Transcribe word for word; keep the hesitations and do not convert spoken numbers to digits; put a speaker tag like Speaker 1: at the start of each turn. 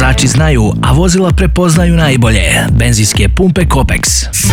Speaker 1: Vozači znaju, a vozila prepoznaju najbolje. Benzinske pumpe Kopex.